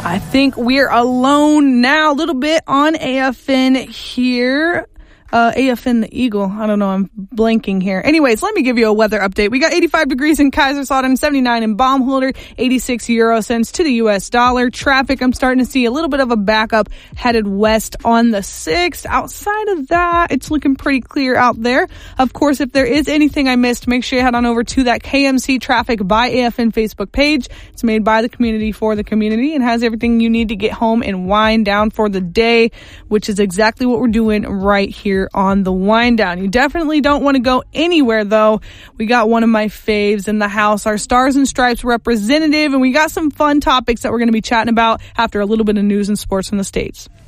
I think we're alone now a little bit on AFN here. AFN the Eagle. I don't know. I'm blanking here. Anyways, let me give you a weather update. We got 85 degrees in Kaiserslautern, 79 in Baumholder, 86 euro cents to the U.S. dollar. Traffic, I'm starting to see a little bit of a backup headed west on the 6th. Outside of that, it's looking pretty clear out there. Of course, if there is anything I missed, make sure you head on over to that KMC Traffic by AFN Facebook page. It's made by the community for the community and has everything you need to get home and wind down for the day, which is exactly what we're doing right here on the wind down. You definitely don't want to go anywhere though. We got one of my faves in the house, our Stars and Stripes representative, and we got some fun topics that we're going to be chatting about after a little bit of news and sports from the States.